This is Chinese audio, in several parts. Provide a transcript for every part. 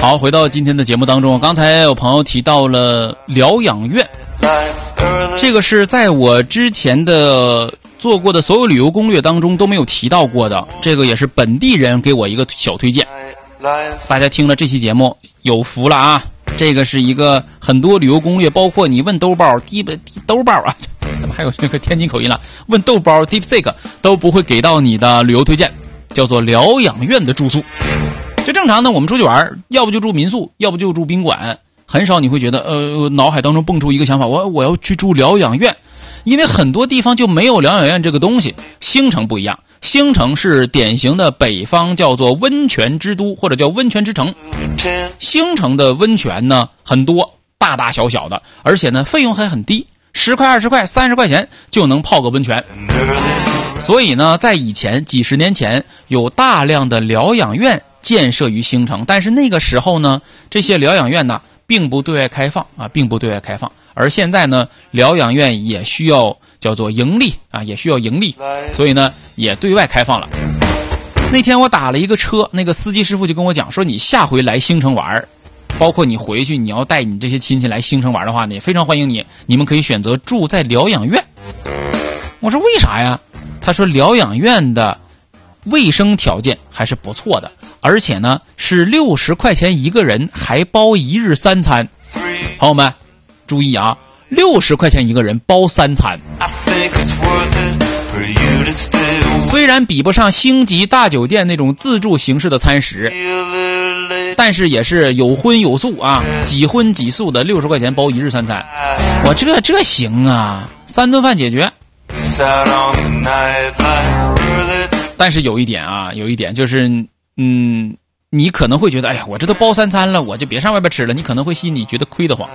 好，回到今天的节目当中，刚才有朋友提到了疗养院，这个是在我之前的做过的所有旅游攻略当中都没有提到过的，这个也是本地人给我一个小推荐。大家听了这期节目有福了啊！这个是一个很多旅游攻略，包括你问兜包、兜包啊，怎么还有这个天津口音了？问兜包、DeepSeek 都不会给到你的旅游推荐，叫做疗养院的住宿。最正常的，我们出去玩，要不就住民宿，要不就住宾馆，很少你会觉得脑海当中蹦出一个想法，我要去住疗养院，因为很多地方就没有疗养院这个东西。兴城不一样，兴城是典型的北方叫做温泉之都，或者叫温泉之城。兴城的温泉呢很多，大大小小的，而且呢费用还很低，10块、20块、30块钱就能泡个温泉。所以呢，在以前几十年前，有大量的疗养院建设于兴城，但是那个时候呢，这些疗养院呢并不对外开放啊，并不对外开放。而现在呢，疗养院也需要叫做盈利啊，也需要盈利，所以呢也对外开放了。那天我打了一个车，那个司机师傅就跟我讲说，你下回来兴城玩，包括你回去你要带你这些亲戚来兴城玩的话呢，也非常欢迎你，你们可以选择住在疗养院。我说为啥呀？他说疗养院的卫生条件还是不错的，而且呢是60块钱一个人，还包1日3餐。朋友们注意啊，60块钱一个人包3餐，虽然比不上星级大酒店那种自助形式的餐食，但是也是有荤有素啊，几荤几素的，60块钱包1日3餐。我这行啊，3顿饭解决。但是有一点就是你可能会觉得，哎呀，我这都包3餐了，我就别上外边吃了，你可能会心里觉得亏得慌。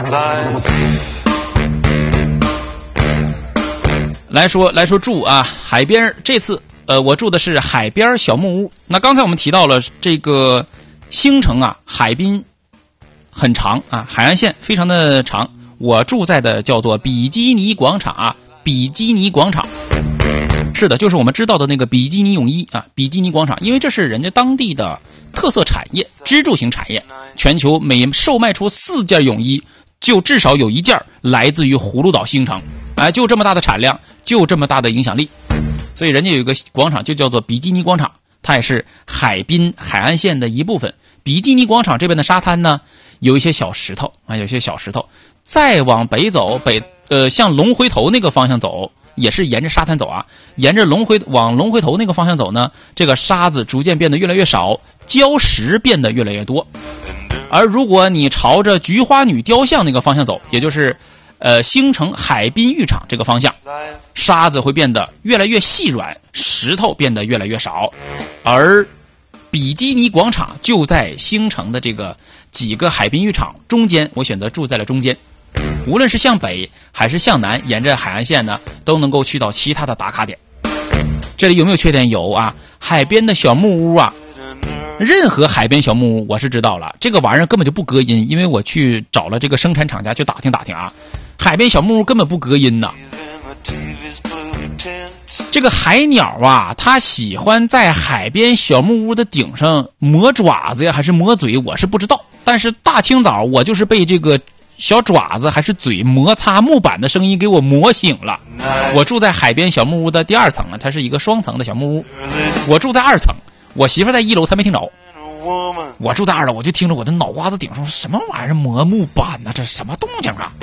来说住啊，海边，这次我住的是海边小木屋。那刚才我们提到了这个兴城啊，海滨很长啊，海岸线非常的长。我住在的叫做比基尼广场啊，比基尼广场。是的，就是我们知道的那个比基尼泳衣啊，比基尼广场，因为这是人家当地的特色产业，支柱型产业。全球每售卖出4件泳衣，就至少有1件来自于葫芦岛兴城。哎，就这么大的产量，就这么大的影响力，所以人家有一个广场就叫做比基尼广场，它也是海滨海岸线的一部分。比基尼广场这边的沙滩呢，有一些小石头啊，有些小石头。再往北走，向龙回头那个方向走，也是沿着沙滩走啊，沿着往龙回头那个方向走呢，这个沙子逐渐变得越来越少，礁石变得越来越多。而如果你朝着菊花女雕像那个方向走，也就是兴城海滨浴场这个方向，沙子会变得越来越细软，石头变得越来越少。而比基尼广场就在兴城的这个几个海滨浴场中间，我选择住在了中间。无论是向北还是向南，沿着海岸线呢，都能够去到其他的打卡点。这里有没有缺点？有啊，海边的小木屋啊，任何海边小木屋我是知道了，这个玩意儿根本就不隔音，因为我去找了这个生产厂家去打听啊，海边小木屋根本不隔音呐。这个海鸟啊，它喜欢在海边小木屋的顶上磨爪子呀，还是磨嘴，我是不知道。但是大清早我就是被这个小爪子还是嘴摩擦木板的声音给我磨醒了。我住在海边小木屋的第2层啊，它是一个双层的小木屋，我住在2层，我媳妇在1楼，她没听着。我住在2楼，我就听着我的脑瓜子顶上什么玩意儿磨木板呢？这是什么动静啊？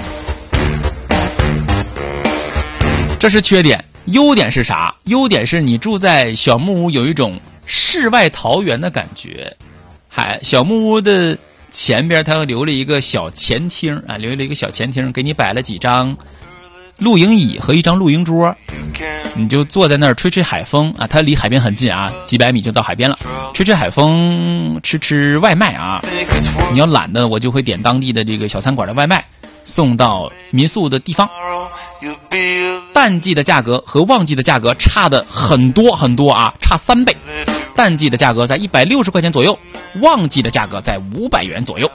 这是缺点。优点是啥？优点是你住在小木屋有一种世外桃源的感觉。小木屋的前边它留了一个小前厅啊，留了一个小前厅，给你摆了几张露营椅和一张露营桌，你就坐在那儿吹吹海风啊，它离海边很近啊，几百米就到海边了，吹吹海风，吃外卖啊。你要懒的，我就会点当地的这个小餐馆的外卖，送到民宿的地方。淡季的价格和旺季的价格差的很多很多啊，差3倍。淡季的价格在160块钱左右，旺季的价格在500元左右。